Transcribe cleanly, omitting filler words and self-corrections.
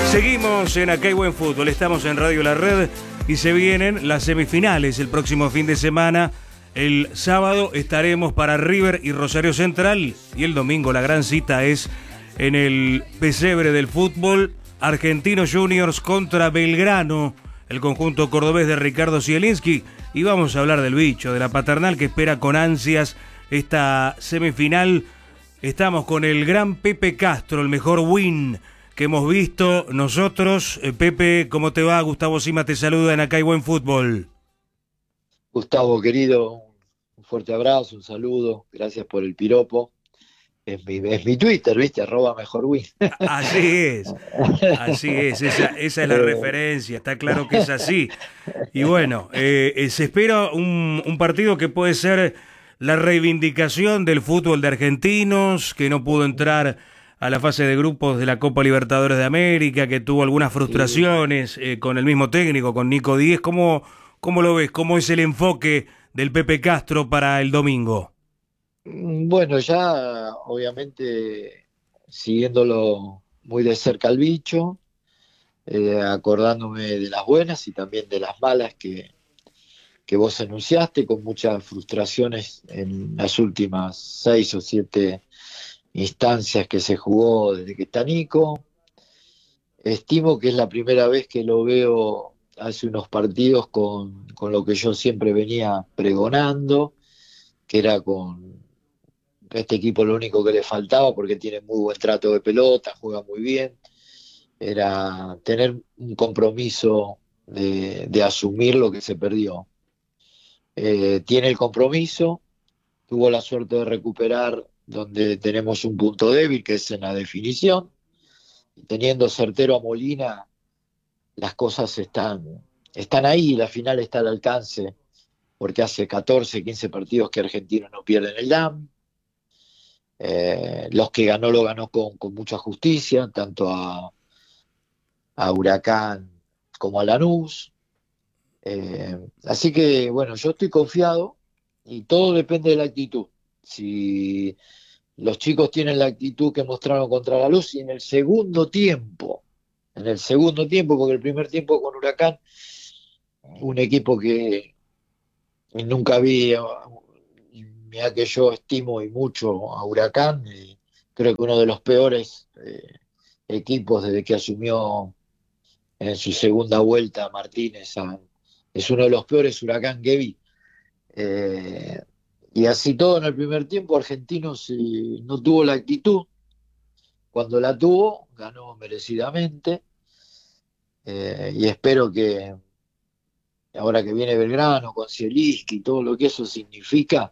Seguimos en Acá hay Buen Fútbol, estamos en Radio La Red y se vienen las semifinales el próximo fin de semana. El sábado estaremos para River y Rosario Central y el domingo la gran cita es en el pesebre del fútbol, Argentinos Juniors contra Belgrano, el conjunto cordobés de Ricardo Zielinski, y vamos a hablar del bicho, de la paternal que espera con ansias esta semifinal. Estamos con el gran Pepe Castro, el mejor win que hemos visto nosotros. Pepe, ¿cómo te va? Gustavo Sima te saluda en Acá hay Buen Fútbol. Gustavo, querido, un fuerte abrazo, un saludo, gracias por el piropo. Es mi Twitter, ¿viste? @mejorwin. Así es, esa es la referencia, está claro que es así. Y bueno, se espera un partido que puede ser la reivindicación del fútbol de Argentinos, que no pudo entrar a la fase de grupos de la Copa Libertadores de América, que tuvo algunas Sí. frustraciones con el mismo técnico, con Nico Díez. ¿Cómo lo ves? ¿Cómo es el enfoque del Pepe Castro para el domingo? Bueno, ya obviamente siguiéndolo muy de cerca al bicho, acordándome de las buenas y también de las malas que vos enunciaste, con muchas frustraciones en las últimas 6 o 7 instancias que se jugó desde que está Nico. Estimo que es la primera vez que lo veo hace unos partidos con lo que yo siempre venía pregonando, que era con este equipo lo único que le faltaba, porque tiene muy buen trato de pelota, juega muy bien, era tener un compromiso de asumir lo que se perdió. Tiene el compromiso, tuvo la suerte de recuperar donde tenemos un punto débil, que es en la definición, y teniendo certero a Molina las cosas están ahí, la final está al alcance, porque hace 14, 15 partidos que Argentinos no pierden el DAM. Los que ganó lo ganó con mucha justicia, tanto a Huracán como a Lanús. Así que bueno, yo estoy confiado y todo depende de la actitud. Si los chicos tienen la actitud que mostraron contra la Luz y en el segundo tiempo, porque el primer tiempo con Huracán, un equipo que nunca vi, mira que yo estimo y mucho a Huracán, y creo que uno de los peores equipos desde que asumió en su segunda vuelta Martínez, es uno de los peores Huracán que vi. Eh, y así todo en el primer tiempo, Argentinos no tuvo la actitud. Cuando la tuvo, ganó merecidamente. Y espero que ahora que viene Belgrano con Zielinski y todo lo que eso significa,